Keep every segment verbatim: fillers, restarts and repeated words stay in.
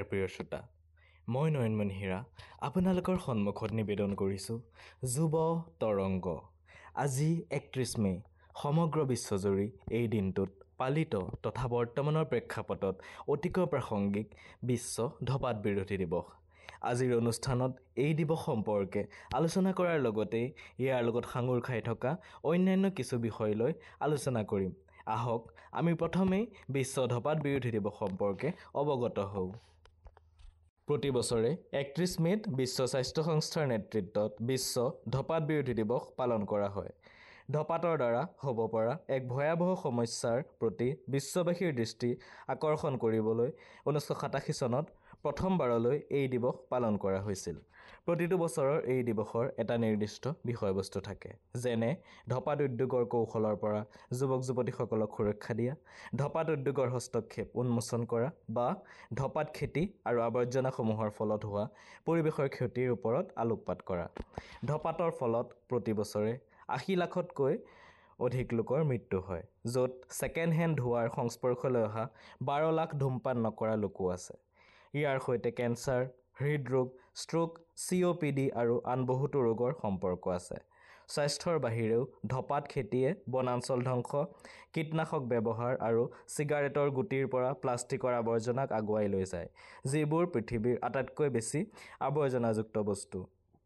প্ৰিয় শ্ৰোতা, মই নয়নমণি হীৰা আপোনালোকৰ সন্মুখত নিবেদন কৰিছোঁ যুৱ তৰংগ। আজি একত্ৰিছ মে সমগ্ৰ বিশ্বজুৰি এই দিনটোত পালিত তথা বৰ্তমানৰ প্ৰেক্ষাপটত অতিকৈ প্ৰাসংগিক বিশ্ব ধঁপাত বিৰোধী দিৱস। আজিৰ অনুষ্ঠানত এই দিৱস সম্পৰ্কে আলোচনা কৰাৰ লগতে ইয়াৰ লগত সাঙুৰ খাই থকা অন্যান্য কিছু বিষয় লৈ আলোচনা কৰিম। আহক আমি প্ৰথমেই বিশ্ব ধঁপাত বিৰোধী দিৱস সম্পৰ্কে অৱগত হওঁ। প্ৰতি বছৰে একত্ৰিছ মে'ত বিশ্ব স্বাস্থ্য সংস্থাৰ নেতৃত্বত বিশ্ব ধঁপাত বিৰোধী দিৱস পালন কৰা হয়। ধঁপাতৰ দ্বাৰা হ'ব পৰা এক ভয়াৱহ সমস্যাৰ প্ৰতি বিশ্ববাসীৰ দৃষ্টি আকৰ্ষণ কৰিবলৈ ঊনৈছশ সাতাশী চনত প্ৰথমবাৰলৈ এই দিৱস পালন কৰা হৈছিল। প্ৰতিটো বছৰৰ এই দিৱসৰ এটা নিৰ্দিষ্ট বিষয়বস্তু থাকে, যেনে ধঁপাত উদ্যোগৰ কৌশলৰ পৰা যুৱক যুৱতীসকলক সুৰক্ষা দিয়া, ধঁপাত উদ্যোগৰ হস্তক্ষেপ উন্মোচন কৰা বা ধঁপাত খেতি আৰু আৱৰ্জনাসমূহৰ ফলত হোৱা পৰিৱেশৰ ক্ষতিৰ ওপৰত আলোকপাত কৰা। ধঁপাতৰ ফলত প্ৰতি বছৰে আশী লাখতকৈ অধিক লোকৰ মৃত্যু হয়, য'ত ছেকেণ্ড হেণ্ড ধোঁৱাৰ সংস্পৰ্শলৈ অহা বাৰ লাখ ধূমপান নকৰা লোকো আছে। ইয়াৰ সৈতে কেঞ্চাৰ, হৃদৰোগ, ষ্ট্ৰোক, চি অ' পি ডি আৰু আন বহুতো ৰোগৰ সম্পৰ্ক আছে। স্বাস্থ্যৰ বাহিৰেও ধঁপাত খেতিয়ে বনাঞ্চল ধ্বংস, কীটনাশক ব্যৱহাৰ আৰু চিগাৰেটৰ গুটিৰ পৰা প্লাষ্টিকৰ আৱৰ্জনাক আগুৱাই লৈ যায়, যিবোৰ পৃথিৱীৰ আটাইতকৈ বেছি আৱৰ্জনাযুক্ত বস্তু।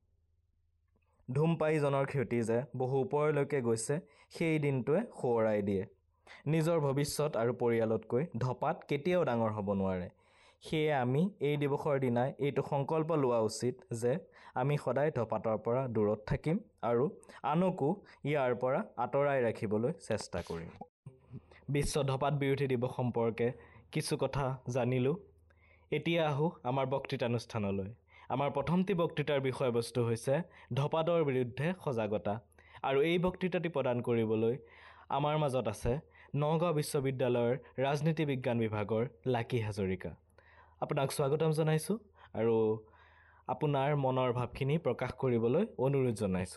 ধূমপায়ীজনৰ ক্ষতি যে বহু ওপৰলৈকে গৈছে, সেই দিনটোৱে সোঁৱৰাই দিয়ে। নিজৰ ভৱিষ্যত আৰু পৰিয়ালতকৈ ধঁপাত কেতিয়াও ডাঙৰ হ'ব নোৱাৰে। সেয়ে আমি এই দিৱসৰ দিনাই এইটো সংকল্প লোৱা উচিত যে আমি সদায় ধঁপাতৰ পৰা দূৰত থাকিম আৰু আনকো ইয়াৰ পৰা আঁতৰাই ৰাখিবলৈ চেষ্টা কৰিম। বিশ্ব ধঁপাত বিৰোধী দিৱস সম্পৰ্কে কিছু কথা জানিলোঁ। এতিয়া আহোঁ আমাৰ বক্তৃতানুষ্ঠানলৈ। আমাৰ প্ৰথমটি বক্তৃতাৰ বিষয়বস্তু হৈছে ধঁপাতৰ বিৰুদ্ধে সজাগতা, আৰু এই বক্তৃতাটি প্ৰদান কৰিবলৈ আমাৰ মাজত আছে নগাঁও বিশ্ববিদ্যালয়ৰ ৰাজনীতি বিজ্ঞান বিভাগৰ লাকী হাজৰিকা। আপোনাক স্বাগতম জনাইছোঁ আৰু আপোনাৰ মনৰ ভাৱখিনি প্ৰকাশ কৰিবলৈ অনুৰোধ জনাইছোঁ।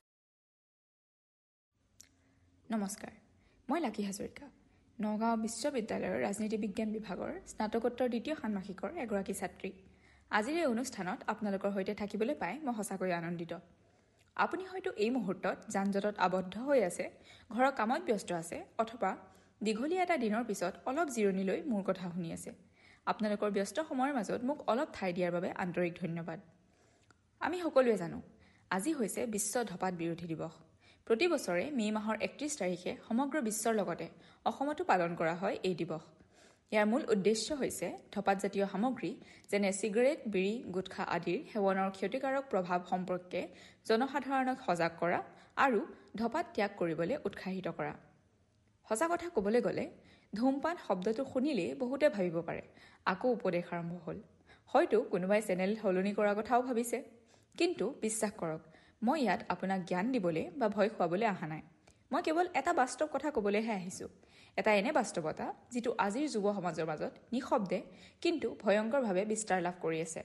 নমস্কাৰ, মই লাকী হাজৰিকা, নগাঁও বিশ্ববিদ্যালয়ৰ ৰাজনীতি বিজ্ঞান বিভাগৰ স্নাতকোত্তৰ দ্বিতীয় ষাণ্মাসিকৰ এগৰাকী ছাত্ৰী। আজিৰ এই অনুষ্ঠানত আপোনালোকৰ সৈতে থাকিবলৈ পাই মই সঁচাকৈ আনন্দিত। আপুনি হয়তো এই মুহূৰ্তত যান জঁটত আবদ্ধ হৈ আছে, ঘৰৰ কামত ব্যস্ত আছে, অথবা দীঘলীয়া এটা দিনৰ পিছত অলপ জিৰণি লৈ মোৰ কথা শুনি আছে। আপোনালোকৰ ব্যস্ত সময়ৰ মাজত মোক অলপ ঠাই দিয়াৰ বাবে আন্তৰিক ধন্যবাদ। আমি সকলোৱে জানো, আজি হৈছে বিশ্ব ধঁপাত বিৰোধী দিৱস। প্ৰতি বছৰে মে' মাহৰ একত্ৰিছ তাৰিখে সমগ্ৰ বিশ্বৰ লগতে অসমতো পালন কৰা হয় এই দিৱস। ইয়াৰ মূল উদ্দেশ্য হৈছে ধঁপাতজাতীয় সামগ্ৰী যেনে চিগাৰেট, বিড়ি, গুটখা আদিৰ সেৱনৰ ক্ষতিকাৰক প্ৰভাৱ সম্পৰ্কে জনসাধাৰণক সজাগ কৰা আৰু ধঁপাত ত্যাগ কৰিবলৈ উৎসাহিত কৰা। সঁচা কথা ক'বলৈ গ'লে ধূমপান শব্দটো শুনিলেই বহুতে ভাবিব পাৰে আকৌ উপদেশ আৰম্ভ হ'ল। হয়তো কোনোবাই চেনেল সলনি কৰাৰ কথাও ভাবিছে। কিন্তু বিশ্বাস কৰক, মই ইয়াত আপোনাক জ্ঞান দিবলৈ বা ভয় খুৱাবলৈ অহা নাই। মই কেৱল এটা বাস্তৱ কথা ক'বলৈহে আহিছোঁ। এটা এনে বাস্তৱতা যিটো আজিৰ যুৱ সমাজৰ মাজত নিঃশব্দে কিন্তু ভয়ংকৰভাৱে বিস্তাৰ লাভ কৰি আছে।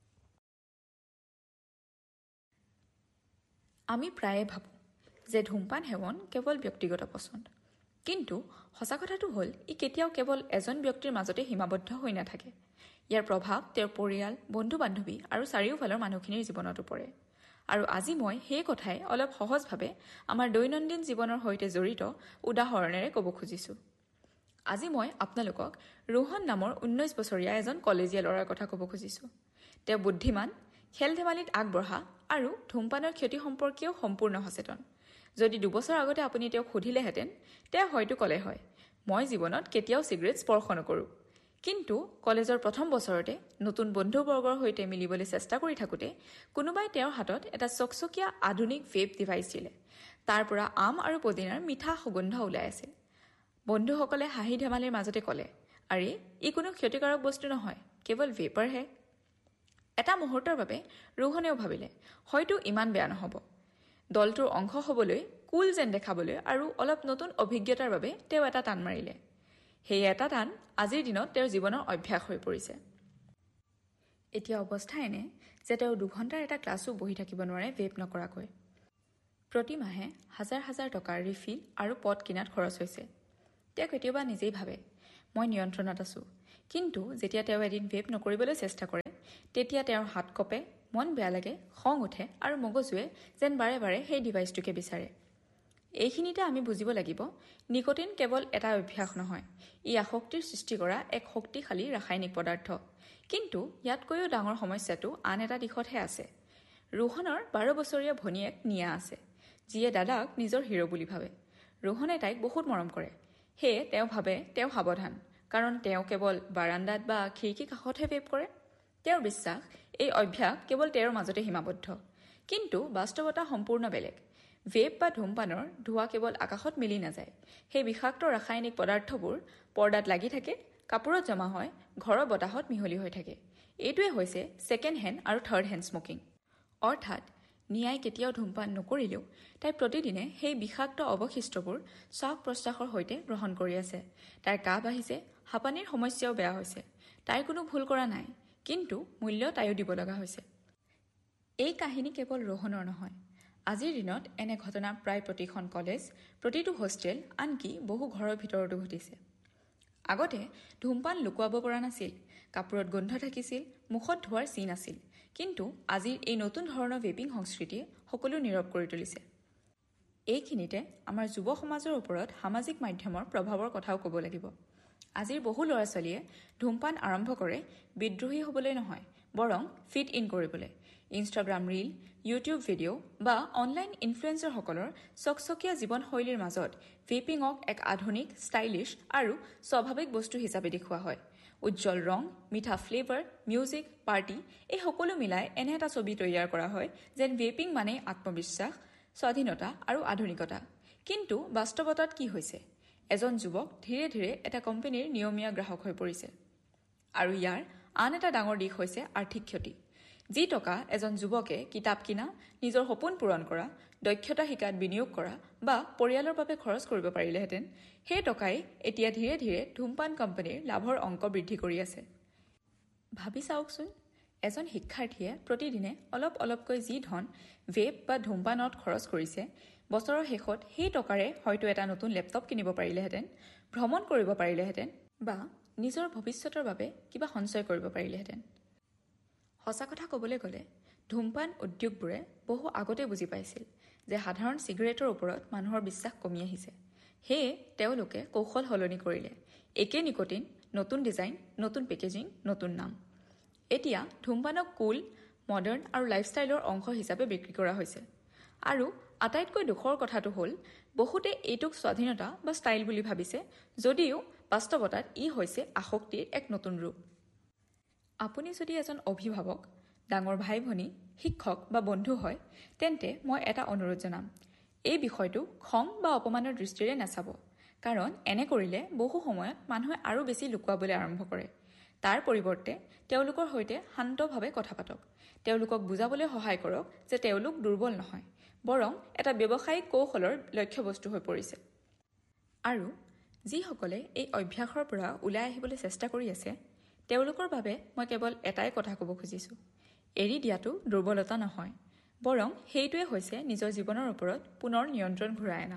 আমি প্ৰায়ে ভাবোঁ যে ধূমপান সেৱন কেৱল ব্যক্তিগত পচন্দ। কিন্তু সঁচা কথাটো হ'ল ই কেতিয়াও কেৱল এজন ব্যক্তিৰ মাজতে সীমাবদ্ধ হৈ নাথাকে। ইয়াৰ প্ৰভাৱ তেওঁৰ পৰিয়াল, বন্ধু বান্ধৱী আৰু চাৰিওফালৰ মানুহখিনিৰ জীৱনতো পৰে। আৰু আজি মই সেই কথাই অলপ সহজভাৱে আমাৰ দৈনন্দিন জীৱনৰ সৈতে জড়িত উদাহৰণেৰে ক'ব খুজিছোঁ। আজি মই আপোনালোকক ৰোহন নামৰ ঊনৈছ বছৰীয়া এজন কলেজীয়া ল'ৰাৰ কথা ক'ব খুজিছোঁ। তেওঁ বুদ্ধিমান, খেল ধেমালিত আগবঢ়া আৰু ধূমপানৰ ক্ষতি সম্পৰ্কেও সম্পূৰ্ণ সচেতন। যদি দুবছৰ আগতে আপুনি তেওঁক সুধিলেহেঁতেন, তেওঁ হয়তো ক'লে হয়, মই জীৱনত কেতিয়াও চিগাৰেট স্পৰ্শ নকৰোঁ। কিন্তু কলেজৰ প্ৰথম বছৰতে নতুন বন্ধুবৰ্গৰ সৈতে মিলিবলৈ চেষ্টা কৰি থাকোঁতে কোনোবাই তেওঁৰ হাতত এটা চকচকীয়া আধুনিক ভেপ ডিভাইচ দিলে। তাৰ পৰা আম আৰু পদিনাৰ মিঠা সুগন্ধ ওলাই আছিল। বন্ধুসকলে হাঁহি ধেমালিৰ মাজতে ক'লে, আৰে ই কোনো ক্ষতিকাৰক বস্তু নহয়, কেৱল ভেপাৰহে। এটা মুহূৰ্তৰ বাবে ৰোহনেও ভাবিলে হয়তো ইমান বেয়া নহ'ব। দলটোৰ অংশ হ'বলৈ, কুল যেন দেখাবলৈ আৰু অলপ নতুন অভিজ্ঞতাৰ বাবে তেওঁ এটা টান মাৰিলে। সেই এটা টান আজিৰ দিনত তেওঁৰ জীৱনৰ অভ্যাস হৈ পৰিছে। এতিয়া অৱস্থা এনে যে তেওঁ দুঘণ্টাৰ এটা ক্লাছো বহি থাকিব নোৱাৰে ভেপ নকৰাকৈ। প্ৰতি মাহে হাজাৰ হাজাৰ টকাৰ ৰিফিল আৰু পট কিনাত খৰচ হৈছে। তেওঁ কেতিয়াবা নিজেই ভাবে, মই নিয়ন্ত্ৰণত আছোঁ, কিন্তু যেতিয়া তেওঁ এদিন ভেপ নকৰিবলৈ চেষ্টা কৰে তেতিয়া তেওঁৰ হাত কঁপে, মন বেয়া লাগে, খং উঠে আৰু মগজুৱে যেন বাৰে বাৰে সেই ডিভাইচটোকে বিচাৰে। এইখিনিতে আমি বুজিব লাগিব নিকোটিন কেৱল এটা অভ্যাস নহয়, ই আসক্তিৰ সৃষ্টি কৰা এক শক্তিশালী ৰাসায়নিক পদাৰ্থ। কিন্তু ইয়াতকৈও ডাঙৰ সমস্যাটো আন এটা দিশতহে আছে। ৰোহনৰ বাৰ বছৰীয়া ভনীয়েক নিয়া আছে, যিয়ে দাদাক নিজৰ হিৰ' বুলি ভাবে। ৰোহনে তাইক বহুত মৰম কৰে, সেয়ে তেওঁ ভাবে তেওঁ সাৱধান, কাৰণ তেওঁ কেৱল বাৰাণ্ডাত বা খিৰিকী কাষতহে ভেপ কৰে। তেওঁৰ বিশ্বাস এই অভ্যাস কেৱল তেওঁৰ মাজতে সীমাবদ্ধ। কিন্তু বাস্তৱতা সম্পূৰ্ণ বেলেগ। ভেপ বা ধূমপানৰ ধোঁৱা কেৱল আকাশত মিলি নাযায়। সেই বিষাক্ত ৰাসায়নিক পদাৰ্থবোৰ পৰ্দাত লাগি থাকে, কাপোৰত জমা হয়, ঘৰৰ বতাহত মিহলি হৈ থাকে। এইটোৱে হৈছে ছেকেণ্ড হেণ্ড আৰু থাৰ্ড হেণ্ড স্মকিং। অৰ্থাৎ নিয়াই কেতিয়াও ধূমপান নকৰিলেও তাই প্ৰতিদিনে সেই বিষাক্ত অৱশিষ্টবোৰ শ্বাস প্ৰশ্বাসৰ সৈতে গ্ৰহণ কৰি আছে। তাইৰ কাহ বাঢ়িছে, হাঁপানিৰ সমস্যাও বেয়া হৈছে। তাইৰ কোনো ভুল কৰা নাই, কিন্তু মূল্য তাইও দিব লগা হৈছে। এই কাহিনী কেৱল ৰোহনৰ নহয়। আজিৰ দিনত এনে ঘটনা প্ৰায় প্ৰতিখন কলেজ, প্ৰতিটো হোষ্টেল, আনকি বহু ঘৰৰ ভিতৰতো ঘটিছে। আগতে ধূমপান লুকুৱাব পৰা নাছিল, কাপোৰত গোন্ধ থাকিছিল, মুখত ধোৱাৰ চিন আছিল। কিন্তু আজিৰ এই নতুন ধৰণৰ ভেপিং সংস্কৃতিয়ে সকলো নীৰৱ কৰি তুলিছে। এইখিনিতে আমাৰ যুৱ সমাজৰ ওপৰত সামাজিক মাধ্যমৰ প্ৰভাৱৰ কথাও ক'ব লাগিব। আজিৰ বহু ল'ৰা ছোৱালীয়ে ধূমপান আৰম্ভ কৰে বিদ্ৰোহী হ'বলৈ নহয়, বৰং ফিট ইন কৰিবলৈ। ইনষ্টাগ্ৰাম ৰীল, ইউটিউব ভিডিঅ' বা অনলাইন ইনফ্লুৱেঞ্চাৰসকলৰ চকচকীয়া জীৱনশৈলীৰ মাজত ভেপিঙক এক আধুনিক, ষ্টাইলিছ আৰু স্বাভাৱিক বস্তু হিচাপে দেখুওৱা হয়। উজ্জ্বল ৰং, মিঠা ফ্লেভাৰ, মিউজিক, পাৰ্টি এই সকলো মিলাই এনে এটা ছবি তৈয়াৰ কৰা হয় যেন ভেপিং মানে আত্মবিশ্বাস, স্বাধীনতা আৰু আধুনিকতা। কিন্তু বাস্তৱতাত কি হৈছে? এজন যুৱক ধীৰে ধীৰে এটা কোম্পানীৰ নিয়মীয়া গ্ৰাহক হৈ পৰিছে। আৰু ইয়াৰ আন এটা ডাঙৰ দিশ হৈছে আৰ্থিক ক্ষতি। যি টকা এজন যুৱকে কিতাপ কিনা, নিজৰ সপোন পূৰণ কৰা, দক্ষতা শিকাত বিনিয়োগ কৰা বা পৰিয়ালৰ বাবে খৰচ কৰিব পাৰিলেহেঁতেন, সেই টকাই এতিয়া ধীৰে ধীৰে ধূমপান কোম্পানীৰ লাভৰ অংক বৃদ্ধি কৰি আছে। ভাবি চাওকচোন, এজন শিক্ষাৰ্থীয়ে প্ৰতিদিনে অলপ অলপকৈ যি ধন ভেপ বা ধূমপানত খৰচ কৰিছে, বছৰৰ শেষত সেই টকাৰে হয়তো এটা নতুন লেপটপ কিনিব পাৰিলেহেঁতেন, ভ্ৰমণ কৰিব পাৰিলেহেঁতেন বা নিজৰ ভৱিষ্যতৰ বাবে কিবা সঞ্চয় কৰিব পাৰিলেহেঁতেন। সঁচা কথা ক'বলৈ গ'লে ধূমপান উদ্যোগবোৰে বহু আগতে বুজি পাইছিল যে সাধাৰণ চিগাৰেটৰ ওপৰত মানুহৰ বিশ্বাস কমি আহিছে। সেয়ে তেওঁলোকে কৌশল সলনি কৰিলে। একে নিকোটিন, নতুন ডিজাইন, নতুন পেকেজিং, নতুন নাম। এতিয়া ধূমপানক কুল, মডাৰ্ণ আৰু লাইফষ্টাইলৰ অংশ হিচাপে বিক্ৰী কৰা হৈছে। আৰু আটাইতকৈ দুখৰ কথাটো হ'ল বহুতে এইটোক স্বাধীনতা বা ষ্টাইল বুলি ভাবিছে, যদিও বাস্তৱতাত ই হৈছে আসক্তিৰ এক নতুন ৰূপ। আপুনি যদি এজন অভিভাৱক, ডাঙৰ ভাই ভনী, শিক্ষক বা বন্ধু হয়, তেন্তে মই এটা অনুৰোধ জনাম। এই বিষয়টো খং বা অপমানৰ দৃষ্টিৰে নাচাব। কাৰণ এনে কৰিলে বহু সময়ত মানুহে আৰু বেছি লুকুৱাবলৈ আৰম্ভ কৰে। তাৰ পৰিৱৰ্তে তেওঁলোকৰ সৈতে শান্তভাৱে কথা পাতক। তেওঁলোকক বুজাবলৈ সহায় কৰক যে তেওঁলোক দুৰ্বল নহয়, বৰং এটা ব্যৱসায়িক কৌশলৰ লক্ষ্যবস্তু হৈ পৰিছে। আৰু যিসকলে এই অভ্যাসৰ পৰা ওলাই আহিবলৈ চেষ্টা কৰি আছে, তেওঁলোকৰ বাবে মই কেৱল এটাই কথা ক'ব খুজিছোঁ। এৰি দিয়াটো দুৰ্বলতা নহয়, বৰং সেইটোৱে হৈছে নিজৰ জীৱনৰ ওপৰত পুনৰ নিয়ন্ত্ৰণ ঘূৰাই অনা।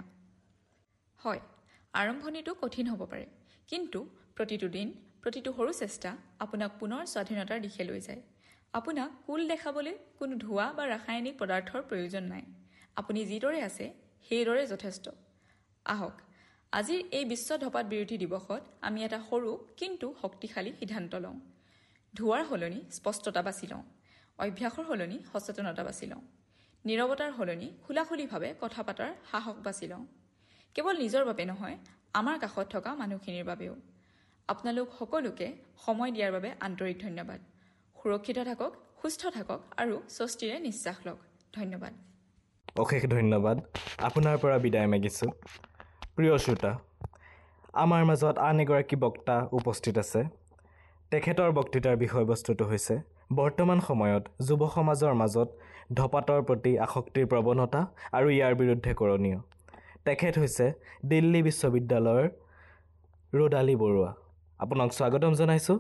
হয়, আৰম্ভণিটো কঠিন হ'ব পাৰে, কিন্তু প্ৰতিটো দিন, প্ৰতিটো সৰু চেষ্টা আপোনাক পুনৰ স্বাধীনতাৰ দিশে লৈ যায়। আপোনাক কুল দেখাবলৈ কোনো ধোঁৱা বা ৰাসায়নিক পদাৰ্থৰ প্ৰয়োজন নাই। আপুনি যিদৰে আছে সেইদৰে যথেষ্ট। আহক, আজিৰ এই বিশ্ব ধঁপাত বিৰোধী দিৱসত আমি এটা সৰু কিন্তু শক্তিশালী সিদ্ধান্ত লওঁ। ধোঁৱাৰ সলনি স্পষ্টতা বাছি লওঁ। অভ্যাসৰ সলনি সচেতনতা বাছি লওঁ। নীৰৱতাৰ সলনি খোলাখুলিভাৱে কথা পতাৰ সাহস বাছি লওঁ। কেৱল নিজৰ বাবে নহয়, আমাৰ কাষত থকা মানুহখিনিৰ বাবেও। আপোনালোক সকলোকে সময় দিয়াৰ বাবে আন্তৰিক ধন্যবাদ। সুৰক্ষিত থাকক, সুস্থ থাকক আৰু স্বস্তিৰে নিশ্বাস লওক। ধন্যবাদ। অশেষ ধন্যবাদ। আপোনাৰ পৰা বিদায় মাগিছোঁ। প্ৰিয় শ্ৰোতা, আমাৰ মাজত আন এগৰাকী বক্তা উপস্থিত আছে। তেখেতৰ বক্তৃতাৰ বিষয়বস্তুটো হৈছে বৰ্তমান সময়ত যুৱ সমাজৰ মাজত ধঁপাতৰ প্ৰতি আসক্তিৰ প্ৰৱণতা আৰু ইয়াৰ বিৰুদ্ধে কৰণীয়। তেখেত হৈছে দিল্লী বিশ্ববিদ্যালয়ৰ ৰুদালী বৰুৱা। আপোনাক স্বাগতম জনাইছোঁ।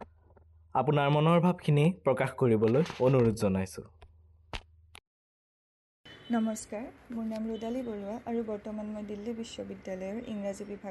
আপোনাৰ মনৰ ভাৱখিনি প্ৰকাশ কৰিবলৈ অনুৰোধ জনাইছোঁ। নমস্কাৰ, মোৰ নাম ৰুদালী বৰুৱা আৰু বৰ্তমান মই দিল্লী বিশ্ববিদ্যালয়ৰ ইংৰাজী বিভাগ